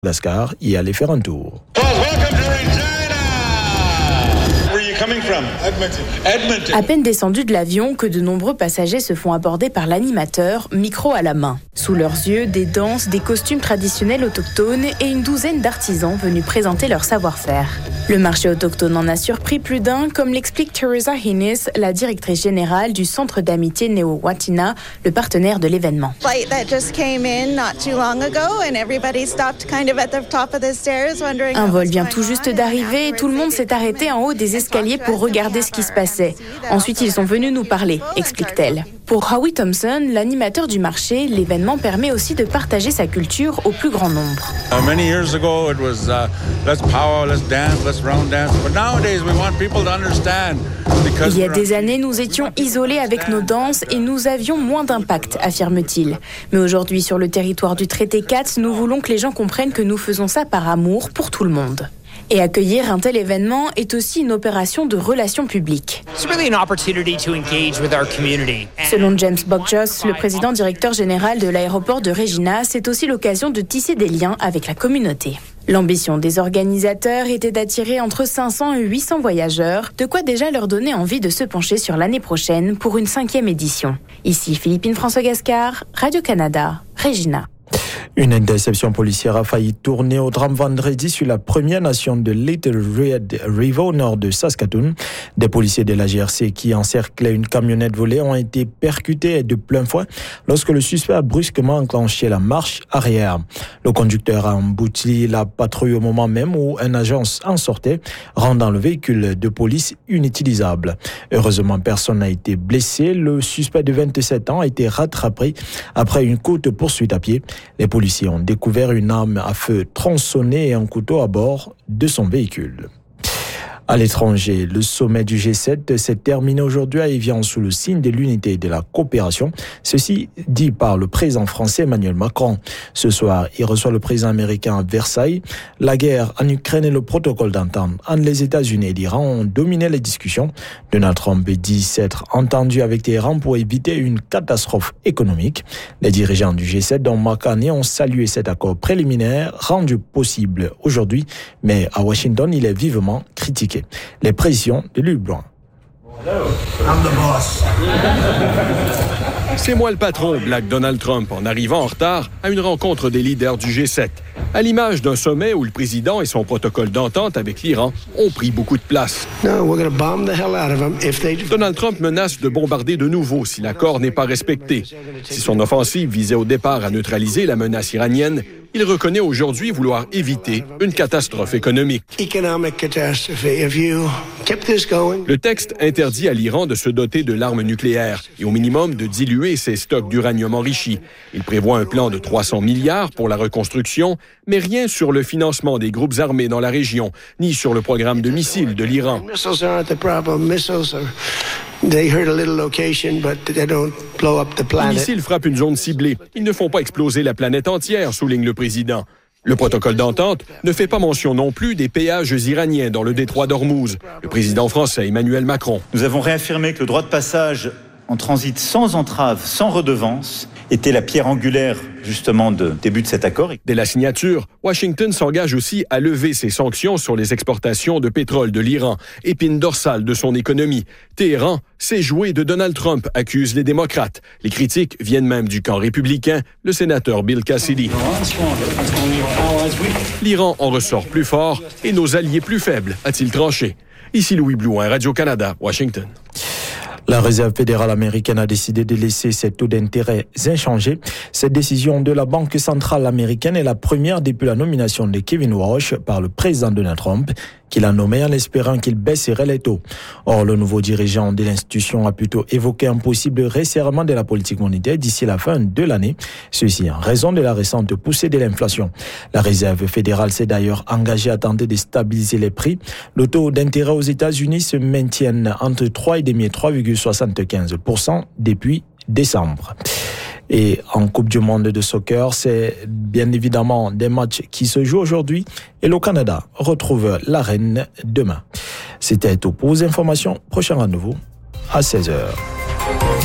Madagascar y aller faire un tour. À peine descendus de l'avion que de nombreux passagers se font aborder par l'animateur, micro à la main. Sous leurs yeux, des danses, des costumes traditionnels autochtones et une douzaine d'artisans venus présenter leur savoir-faire. Le marché autochtone en a surpris plus d'un, comme l'explique Teresa Hinnis, la directrice générale du Centre d'amitié Néo-Watina, le partenaire de l'événement. Un vol vient tout juste d'arriver et tout le monde s'est arrêté en haut des escaliers pour regarder ce qui se passait. Ensuite, ils sont venus nous parler, explique-t-elle. Pour Howie Thompson, l'animateur du marché, l'événement permet aussi de partager sa culture au plus grand nombre. Many years ago, it was let's power, let's dance, let's round dance. But nowadays, we want people to understand. Il y a des années, nous étions isolés avec nos danses et nous avions moins d'impact, affirme-t-il. Mais aujourd'hui, sur le territoire du traité 4, nous voulons que les gens comprennent que nous faisons ça par amour pour tout le monde. Et accueillir un tel événement est aussi une opération de relations publiques. Selon James Bogjoss, le président directeur général de l'aéroport de Regina, c'est aussi l'occasion de tisser des liens avec la communauté. L'ambition des organisateurs était d'attirer entre 500 et 800 voyageurs, de quoi déjà leur donner envie de se pencher sur l'année prochaine pour une 5e édition. Ici Philippine François Gascard, Radio-Canada, Regina. Une interception policière a failli tourner au drame vendredi sur la Première Nation de Little Red River au nord de Saskatoon. Des policiers de la GRC qui encerclaient une camionnette volée ont été percutés de plein fouet lorsque le suspect a brusquement enclenché la marche arrière. Le conducteur a embouti la patrouille au moment même où un agent en sortait, rendant le véhicule de police inutilisable. Heureusement, personne n'a été blessé. Le suspect de 27 ans a été rattrapé après une courte poursuite à pied. Les policiers ont découvert une arme à feu tronçonnée et un couteau à bord de son véhicule. À l'étranger, le sommet du G7 s'est terminé aujourd'hui à Évian sous le signe de l'unité et de la coopération. Ceci dit par le président français Emmanuel Macron. Ce soir, il reçoit le président américain à Versailles. La guerre en Ukraine et le protocole d'entente entre les États-Unis et l'Iran ont dominé les discussions. Donald Trump dit s'être entendu avec Téhéran pour éviter une catastrophe économique. Les dirigeants du G7, dont Mark Carney, ont salué cet accord préliminaire rendu possible aujourd'hui, mais à Washington, il est vivement critiqué. Les pressions de Louis Blanc. C'est moi le patron, blague Donald Trump en arrivant en retard à une rencontre des leaders du G7. À l'image d'un sommet où le président et son protocole d'entente avec l'Iran ont pris beaucoup de place. Donald Trump menace de bombarder de nouveau si l'accord n'est pas respecté. Si son offensive visait au départ à neutraliser la menace iranienne, il reconnaît aujourd'hui vouloir éviter une catastrophe économique. Le texte interdit à l'Iran de se doter de l'arme nucléaire et au minimum de diluer ses stocks d'uranium enrichi. Il prévoit un plan de 300 milliards pour la reconstruction, mais rien sur le financement des groupes armés dans la région, ni sur le programme de missiles de l'Iran. Les missiles frappent une zone ciblée. Ils ne font pas exploser la planète entière, souligne le président. Le protocole d'entente ne fait pas mention non plus des péages iraniens dans le détroit d'Ormuz. Le président français Emmanuel Macron. Nous avons réaffirmé que le droit de passage en transit sans entrave, sans redevance, était la pierre angulaire, justement, du début de cet accord. Dès la signature, Washington s'engage aussi à lever ses sanctions sur les exportations de pétrole de l'Iran, épine dorsale de son économie. Téhéran, c'est joué de Donald Trump, accusent les démocrates. Les critiques viennent même du camp républicain, le sénateur Bill Cassidy. L'Iran en ressort plus fort et nos alliés plus faibles, a-t-il tranché. Ici Louis Blouin, Radio-Canada, Washington. La Réserve fédérale américaine a décidé de laisser ses taux d'intérêt inchangés. Cette décision de la Banque centrale américaine est la première depuis la nomination de Kevin Walsh par le président Donald Trump, qui l'a nommé en espérant qu'il baisserait les taux. Or, le nouveau dirigeant de l'institution a plutôt évoqué un possible resserrement de la politique monétaire d'ici la fin de l'année, ceci en raison de la récente poussée de l'inflation. La Réserve fédérale s'est d'ailleurs engagée à tenter de stabiliser les prix. Le taux d'intérêt aux États-Unis se maintient entre 3,5 et 3,75% depuis décembre. Et en Coupe du monde de soccer, c'est bien évidemment des matchs qui se jouent aujourd'hui et le Canada retrouve l'arène demain. C'était tout pour vos informations. Prochain rendez-vous à 16h.